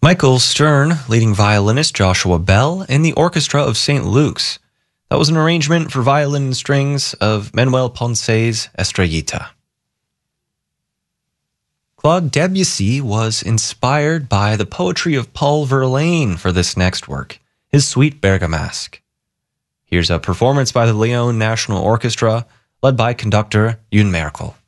Michael Stern leading violinist Joshua Bell in the Orchestra of St. Luke's. That was an arrangement for violin and strings of Manuel Ponce's Estrellita. Claude Debussy was inspired by the poetry of Paul Verlaine for this next work, his Suite Bergamasque. Here's a performance by the Lyon National Orchestra, led by conductor Youn Merkel.